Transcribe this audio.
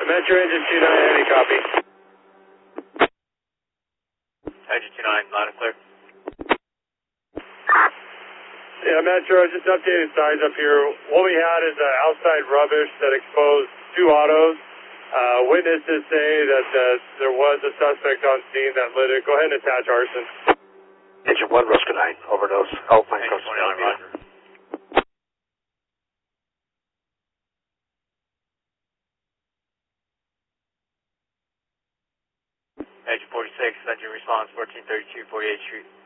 Metro Engine 29, any copy? Engine 29, loud and clear. Yeah, Metro, just updated signs up here. What we had is outside rubbish that exposed 2 autos. Witnesses say that there was a suspect on scene that lit it. Go ahead and attach arson. Engine 1, Roscoe 9, overdose, Alpine Coast. Engine 29, roger. Engine 46, engine response, 1432 48th Street.